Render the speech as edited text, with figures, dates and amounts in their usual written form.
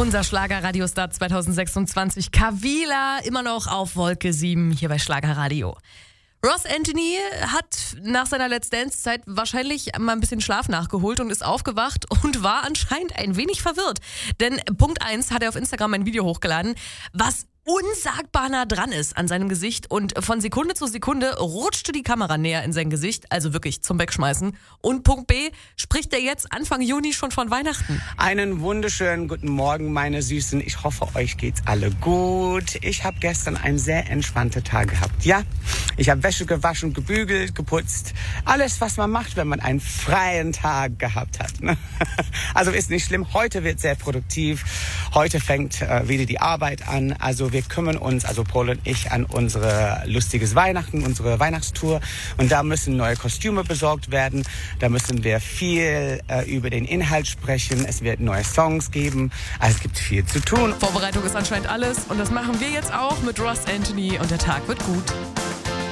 Unser Schlager-Radiostar 2026, Kavila, immer noch auf Wolke 7 hier bei Schlagerradio. Ross Anthony hat nach seiner Let's Dance-Zeit wahrscheinlich mal ein bisschen Schlaf nachgeholt und ist aufgewacht und war anscheinend ein wenig verwirrt. Denn Punkt 1 hat er auf Instagram ein Video hochgeladen, was unsagbar nah dran ist an seinem Gesicht, und von Sekunde zu Sekunde rutschte die Kamera näher in sein Gesicht, also wirklich zum Wegschmeißen. Und Punkt B, spricht er jetzt Anfang Juni schon von Weihnachten. Einen wunderschönen guten Morgen, meine Süßen. Ich hoffe, euch geht's alle gut. Ich habe gestern einen sehr entspannten Tag gehabt. Ja, ich habe Wäsche gewaschen, gebügelt, geputzt. Alles, was man macht, wenn man einen freien Tag gehabt hat. Ne? Also ist nicht schlimm. Heute wird sehr produktiv. Heute fängt wieder die Arbeit an. Also wir kümmern uns, also Paul und ich, an unsere lustiges Weihnachten, unsere Weihnachtstour. Und da müssen neue Kostüme besorgt werden. Da müssen wir viel über den Inhalt sprechen. Es wird neue Songs geben. Also es gibt viel zu tun. Vorbereitung ist anscheinend alles, und das machen wir jetzt auch mit Ross Anthony, und der Tag wird gut.